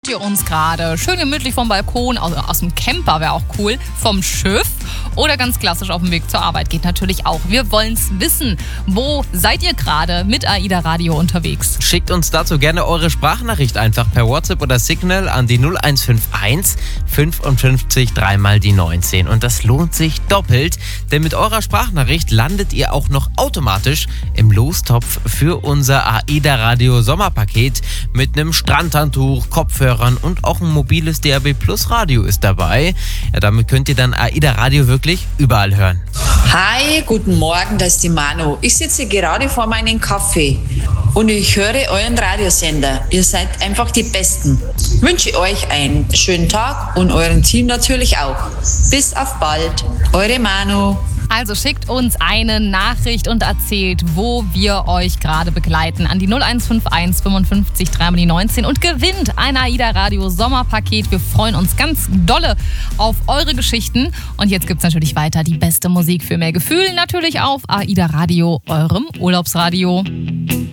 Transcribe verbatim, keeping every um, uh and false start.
ihr uns gerade schön gemütlich vom Balkon, also aus dem Camper wäre auch cool, vom Schiff oder ganz klassisch auf dem Weg zur Arbeit geht natürlich auch. Wir wollen es wissen. Wo seid ihr gerade mit AIDA Radio unterwegs? Schickt uns dazu gerne eure Sprachnachricht einfach per WhatsApp oder Signal an die null eins fünf eins fünfundfünfzig dreimal die neunzehn. Und das lohnt sich doppelt, denn mit eurer Sprachnachricht landet ihr auch noch automatisch im Lostopf für unser AIDA Radio Sommerpaket mit einem Strandhandtuch, Kopfhörern und auch ein mobiles D A B Plus Radio ist dabei. Ja, damit könnt ihr dann AIDA Radio wirklich überall hören. Hi, guten Morgen, das ist die Manu. Ich sitze gerade vor meinem Kaffee und ich höre euren Radiosender. Ihr seid einfach die Besten. Ich wünsche euch einen schönen Tag und eurem Team natürlich auch. Bis auf bald, eure Manu. Also schickt uns eine Nachricht und erzählt, wo wir euch gerade begleiten an die null eins fünf eins fünfundfünfzig dreimal die neunzehn und gewinnt ein AIDA Radio Sommerpaket. Wir freuen uns ganz dolle auf eure Geschichten. Und jetzt gibt's natürlich weiter die beste Musik für mehr Gefühl, natürlich auf AIDA Radio, eurem Urlaubsradio.